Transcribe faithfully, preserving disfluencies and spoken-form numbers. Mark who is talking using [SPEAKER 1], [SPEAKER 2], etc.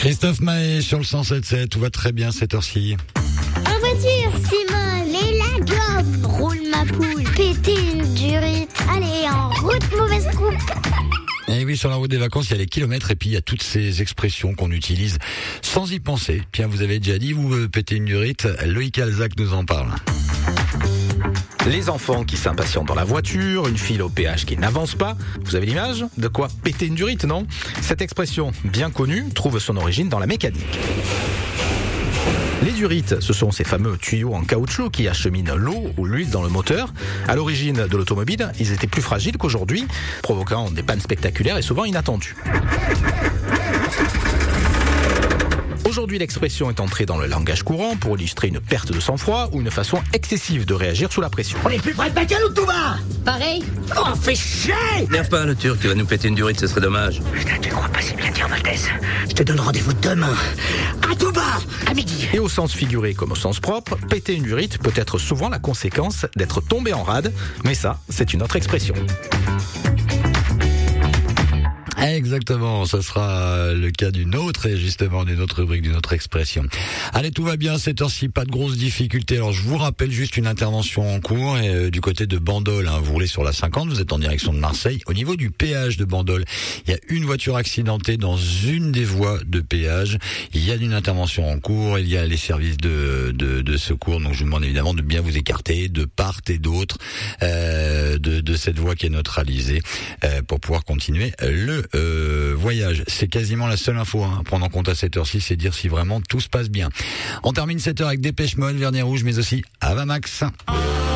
[SPEAKER 1] Christophe Maé sur le cent sept sept, tout va très bien cette heure-ci.
[SPEAKER 2] En voiture, Simone et la gomme. Roule ma poule, péter une durite. Allez, en route, mauvaise coupe.
[SPEAKER 1] Et oui, sur la route des vacances, il y a les kilomètres et puis il y a toutes ces expressions qu'on utilise sans y penser. Tiens, vous avez déjà dit, vous euh, pétez une durite, Loïc Alzac nous en parle.
[SPEAKER 3] Les enfants qui s'impatientent dans la voiture, une file au péage qui n'avance pas. Vous avez l'image de quoi péter une durite, non? Cette expression bien connue trouve son origine dans la mécanique. Les durites, ce sont ces fameux tuyaux en caoutchouc qui acheminent l'eau ou l'huile dans le moteur. À l'origine de l'automobile, ils étaient plus fragiles qu'aujourd'hui, provoquant des pannes spectaculaires et souvent inattendues. Aujourd'hui, l'expression est entrée dans le langage courant pour illustrer une perte de sang-froid ou une façon excessive de réagir sous la pression.
[SPEAKER 4] On est plus près de Bacalou ou de tout va?
[SPEAKER 5] Pareil.
[SPEAKER 4] Oh, fait chier!
[SPEAKER 6] Nerve pas le Turc, il va nous péter une durite, ce serait dommage.
[SPEAKER 4] Putain, tu crois pas si bien dire, Maltese? Je te donne rendez-vous demain. À tout bas, à midi.
[SPEAKER 3] Et au sens figuré comme au sens propre, péter une durite peut être souvent la conséquence d'être tombé en rade. Mais ça, c'est une autre expression.
[SPEAKER 1] Exactement, ça sera le cas d'une autre et justement d'une autre rubrique, d'une autre expression. Allez, tout va bien cette heure-ci, pas de grosses difficultés. Alors je vous rappelle juste une intervention en cours et, euh, du côté de Bandol, hein, vous roulez sur la cinquante, vous êtes en direction de Marseille. Au niveau du péage de Bandol, il y a une voiture accidentée dans une des voies de péage. Il y a une intervention en cours, il y a les services de, de, de secours. Donc je vous demande évidemment de bien vous écarter de part et d'autre euh, de, de cette voie qui est neutralisée euh, pour pouvoir continuer le Euh, voyage. C'est quasiment la seule info hein, à prendre en compte à cette heure-ci, c'est dire si vraiment tout se passe bien. On termine cette heure avec Dépêche Mode, Vernis Rouge, mais aussi Avamax.